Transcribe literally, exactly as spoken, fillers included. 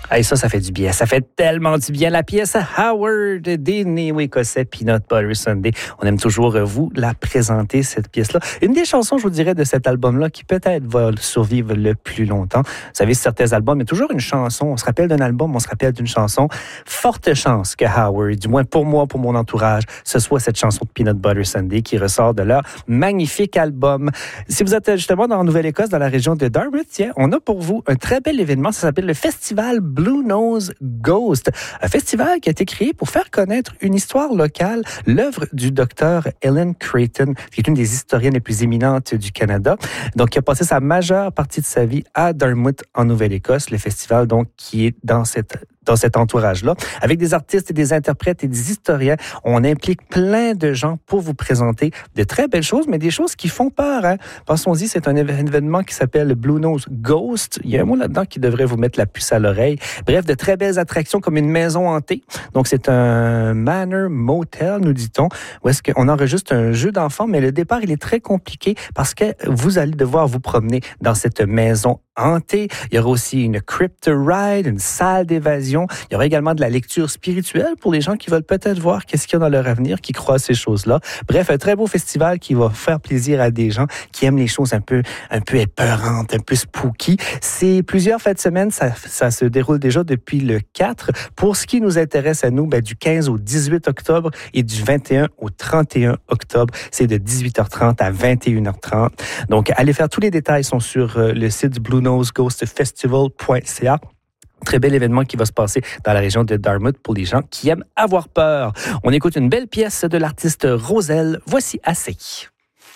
Hey, ça, ça fait du bien. Ça fait tellement du bien. La pièce Howard des Néo-Écossais Peanut Butter Sundae. On aime toujours vous la présenter, cette pièce-là. Une des chansons, je vous dirais, de cet album-là qui peut-être va survivre le plus longtemps. Vous savez, certains albums, il y a toujours une chanson. On se rappelle d'un album, on se rappelle d'une chanson. Forte chance que Howard, du moins pour moi, pour mon entourage, ce soit cette chanson de Peanut Butter Sundae qui ressort de leur magnifique album. Si vous êtes justement dans la Nouvelle-Écosse, dans la région de Dartmouth, tiens, on a pour vous un très bel événement. Ça s'appelle le Festival Bluenose Ghost, un festival qui a été créé pour faire connaître une histoire locale, l'œuvre du docteur Ellen Creighton, qui est une des historiennes les plus éminentes du Canada. Donc, qui a passé sa majeure partie de sa vie à Dartmouth, en Nouvelle-Écosse. Le festival, donc, qui est dans cette dans cet entourage-là, avec des artistes et des interprètes et des historiens. On implique plein de gens pour vous présenter de très belles choses, mais des choses qui font peur. Hein? Pensons-y, c'est un événement qui s'appelle le Bluenose Ghost. Il y a un mot là-dedans qui devrait vous mettre la puce à l'oreille. Bref, de très belles attractions comme une maison hantée. Donc, c'est un manor motel, nous dit-on, où est-ce qu'on enregistre un jeu d'enfant, mais le départ, il est très compliqué parce que vous allez devoir vous promener dans cette maison hantée. Il y aura aussi une crypt ride, une salle d'évasion. Il y aura également de la lecture spirituelle pour les gens qui veulent peut-être voir qu'est-ce qu'il y a dans leur avenir, qui croient à ces choses-là. Bref, un très beau festival qui va faire plaisir à des gens qui aiment les choses un peu, un peu épeurantes, un peu spooky. C'est plusieurs fêtes de semaine. Ça, ça se déroule déjà depuis le quatre. Pour ce qui nous intéresse à nous, ben, du quinze au dix-huit octobre et du vingt et un au trente et un octobre. C'est de dix-huit heures trente à vingt et une heures trente. Donc, allez faire tous les détails sont sur le site du Blue Nose Ghost Festival point c a. Très bel événement qui va se passer dans la région de Dartmouth pour les gens qui aiment avoir peur. On écoute une belle pièce de l'artiste Roselle. Voici Assez.